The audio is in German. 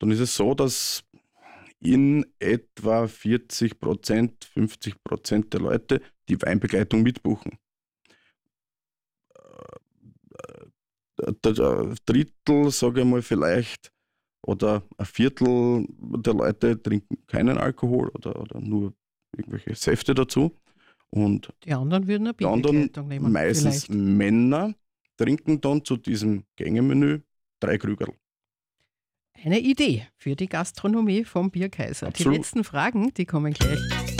dann ist es so, dass in etwa 40%, 50% der Leute die Weinbegleitung mitbuchen. Ein Drittel, sage ich mal vielleicht, oder ein Viertel der Leute trinken keinen Alkohol oder nur irgendwelche Säfte dazu. Und Die anderen würden eine die anderen, Bierbegleitung nehmen. meistens Vielleicht. Männer, trinken dann zu diesem Gängemenü 3 Krügerl. Eine Idee für die Gastronomie vom Bierkaiser. Die Absolut. letzten Fragen, die kommen gleich.